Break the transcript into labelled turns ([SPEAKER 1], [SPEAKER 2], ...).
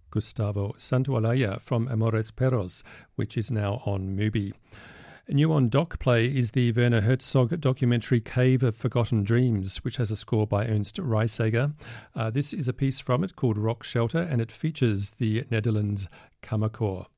[SPEAKER 1] Gustavo Santaolalla from Amores Perros, which is now on Mubi. New on Doc Play is the Werner Herzog documentary Cave of Forgotten Dreams, which has a score by Ernst Reisager. This is a piece from it called Rock Shelter, and it features the Netherlands Kammerchor.